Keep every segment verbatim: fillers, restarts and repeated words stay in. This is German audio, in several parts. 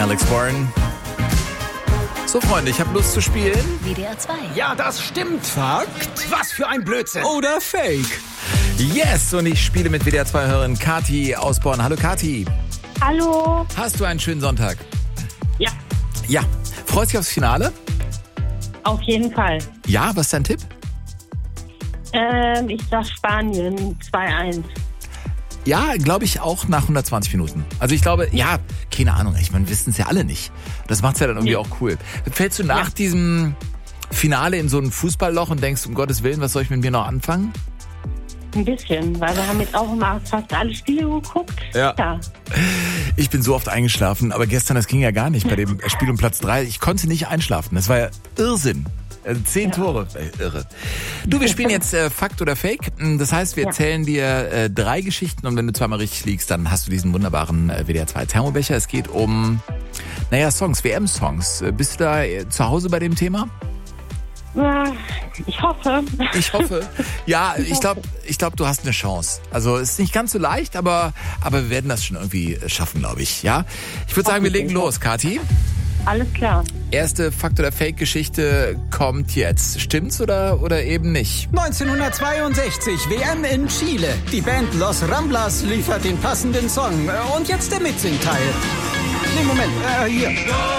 Alex Warren. So, Freunde, ich habe Lust zu spielen. W D R zwei. Ja, das stimmt. Fakt Was für ein Blödsinn. oder Fake? Yes, und ich spiele mit W D R zwei-Hörerin Kathi aus Bonn. Hallo Kathi. Hallo. Hast du einen schönen Sonntag? Ja, Ja. Freust dich aufs Finale? auf jeden Fall. Ja, was ist dein Tipp? Ähm, ich sag Spanien zwei eins. Ja, glaube ich auch nach hundertzwanzig Minuten. Also ich glaube, ja, keine Ahnung, ich meine, wissen es ja alle nicht. Das macht's ja dann irgendwie Nee. auch cool. Fällst du nach Ja. diesem Finale in so ein Fußballloch und denkst, um Gottes Willen, was soll ich mit mir noch anfangen? Ein bisschen, weil wir haben jetzt auch immer fast alle Spiele geguckt. Ja. ja. Ich bin so oft eingeschlafen, aber gestern, das ging ja gar nicht bei dem Spiel um Platz drei. Ich konnte nicht einschlafen. Das war ja Irrsinn. Also zehn Ja. Tore. Äh, irre. Du, wir spielen jetzt äh, Fakt oder Fake. Das heißt, wir Ja. erzählen dir äh, drei Geschichten und wenn du zweimal richtig liegst, dann hast du diesen wunderbaren äh, W D R zwei Thermobecher. Es geht um, naja, Songs, W M-Songs. Äh, Bist du da äh, zu Hause bei dem Thema? Ja, ich hoffe. Ich hoffe. Ja, ich glaube, ich glaub, du hast eine Chance. Also es ist nicht ganz so leicht, aber, aber wir werden das schon irgendwie schaffen, glaube ich. Ja. Ich würde sagen, wir legen los, Kathi. Alles klar. Erste Fakt- oder Fake-Geschichte kommt jetzt. Stimmt's oder, oder eben nicht? neunzehnhundertzweiundsechzig, W M in Chile. Die Band Los Ramblas liefert den passenden Song. Und jetzt der Mitsingteil. Nee, Moment, äh, hier.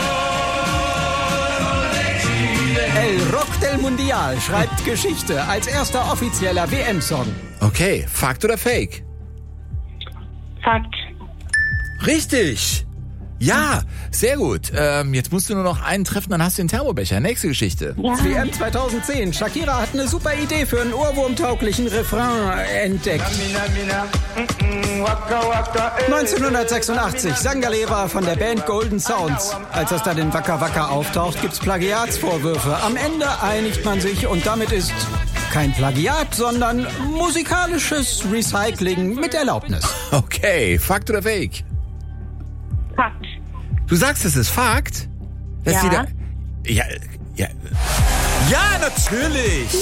El Rock del Mundial schreibt Geschichte als erster offizieller W M-Song. Okay, Fakt oder Fake? Fakt. Richtig! Ja, sehr gut. Ähm, jetzt musst du nur noch einen treffen, dann hast du den Thermobecher. Nächste Geschichte. Ja. W M zweitausendzehn. Shakira hat eine super Idee für einen ohrwurmtauglichen Refrain entdeckt. neunzehnhundertsechsundachtzig. Sangale war von der Band Golden Sounds. Als das dann in Waka Waka auftaucht, gibt's Plagiatsvorwürfe. Am Ende einigt man sich und damit ist kein Plagiat, sondern musikalisches Recycling mit Erlaubnis. Okay, Fakt oder Fake? Fakt. Du sagst, es ist Fakt? Dass Ja. die da, ja, ja. Ja, natürlich!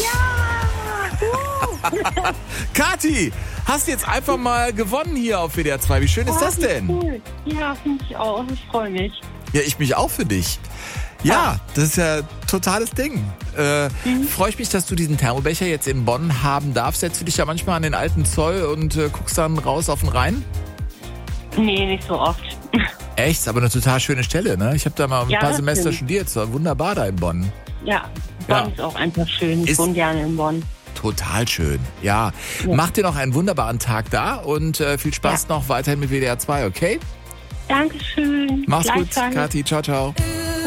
Ja! Kathi, hast jetzt einfach mal gewonnen hier auf W D R zwei. Wie schön ist das denn? Cool. Ja, finde ich auch. Ich freue mich. Ja, ich mich auch für dich. Ja, das ist ja totales Ding. Äh, Mhm. Freue ich mich, dass du diesen Thermobecher jetzt in Bonn haben darfst. Setzt du dich ja manchmal an den alten Zoll und äh, guckst dann raus auf den Rhein? Nee, nicht so oft. Echt, aber eine total schöne Stelle, ne? Ich habe da mal ein Ja, paar das Semester stimmt. studiert. Es war wunderbar da in Bonn. Ja, Bonn Ja. ist auch einfach schön. Ich Ist- wohne gerne in Bonn. Total schön. Ja. Ja. Mach dir noch einen wunderbaren Tag da und äh, viel Spaß noch weiterhin mit W D R zwei, okay? Dankeschön. Mach's gut, Gleichfalls. Kathi. Ciao, ciao.